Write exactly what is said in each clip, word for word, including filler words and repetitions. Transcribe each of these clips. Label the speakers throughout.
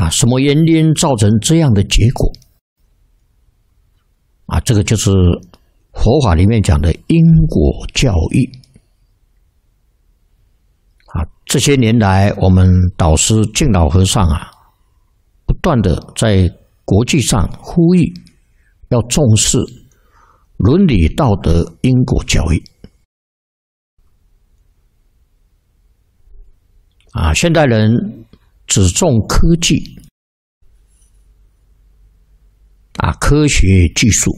Speaker 1: 啊，什么原因造成这样的结果？啊，这个就是佛法里面讲的因果教育。啊，这些年来，我们导师净老和尚啊，不断的在国际上呼吁，要重视伦理道德因果教育。啊，现代人只重科技，啊，科学技术，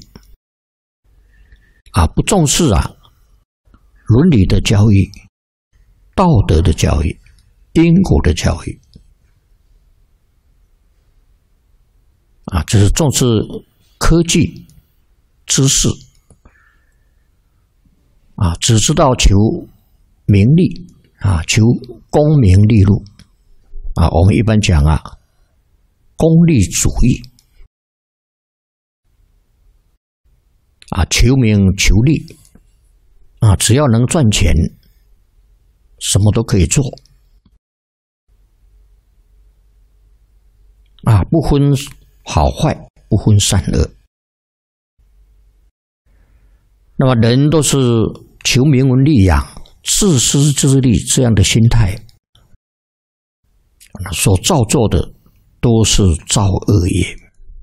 Speaker 1: 啊，不重视啊伦理的教育、道德的教育、因果的教育。啊，只是重视科技知识，啊，只知道求名利。啊，求功名利禄，啊，我们一般讲啊，功利主义，啊，求名求利，啊，只要能赚钱，什么都可以做，啊，不分好坏，不分善恶。那么人都是求名闻利养。自私自利这样的心态，所造作的都是造恶业。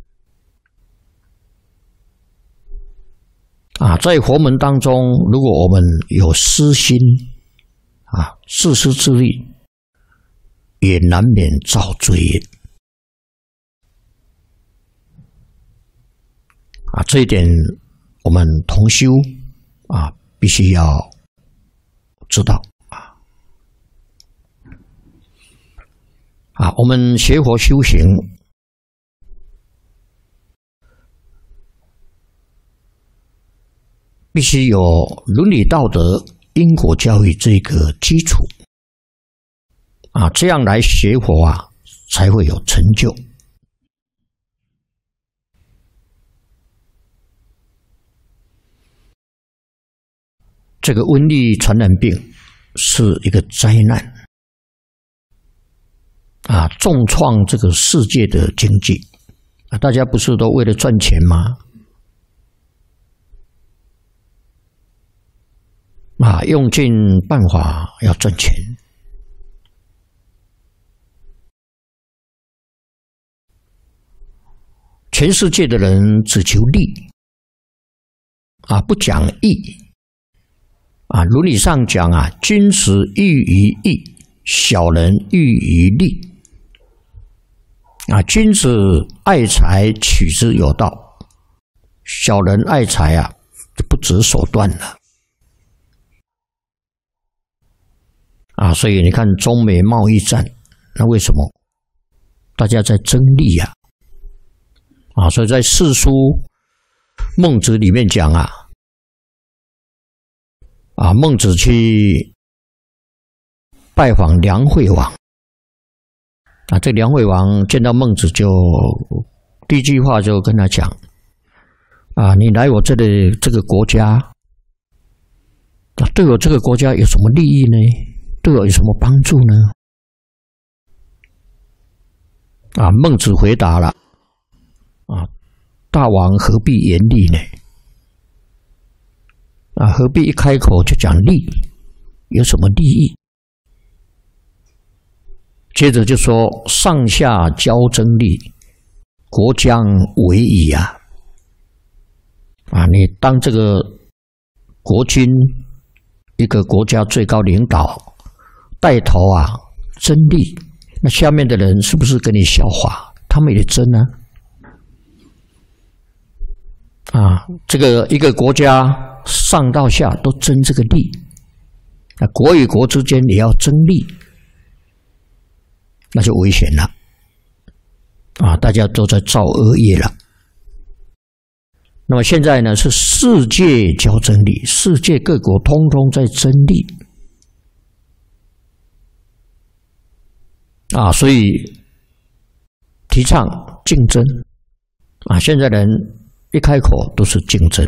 Speaker 1: 啊，在佛门当中，如果我们有私心，啊，自私自利，也难免造罪业。啊，这一点我们同修啊，必须要知道啊。啊，我们学佛修行，必须有伦理道德、因果教育这个基础啊，这样来学佛啊，才会有成就。这个瘟疫传染病是一个灾难啊，重创这个世界的经济啊！大家不是都为了赚钱吗？啊，用尽办法要赚钱。全世界的人只求利啊，不讲义。啊，伦理上讲啊，君子喻于义，小人喻于利。啊，君子爱财，取之有道；小人爱财啊，就不择手段了。啊，所以你看中美贸易战，那为什么大家在争利呀？啊，所以在四书孟子里面讲啊。啊，孟子去拜访梁惠王，啊，这梁惠王见到孟子就第一句话就跟他讲：啊，你来我这里这个国家，啊，对我这个国家有什么利益呢？对我有什么帮助呢？啊，孟子回答了：啊，大王何必言利呢？啊，何必一开口就讲利？有什么利益？接着就说上下交争利，国将危矣啊！啊，你当这个国君，一个国家最高领导带头啊，争利，那下面的人是不是跟你笑话？他们也争啊！啊，这个一个国家。上到下都争这个利，那国与国之间也要争利，那就危险了啊！大家都在造恶业了。那么现在呢，是世界交争利，世界各国通通在争利啊，所以提倡竞争啊！现在人一开口都是竞争。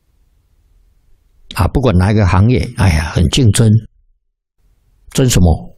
Speaker 1: 啊，不管哪一个行业，哎呀，很竞争，争什么？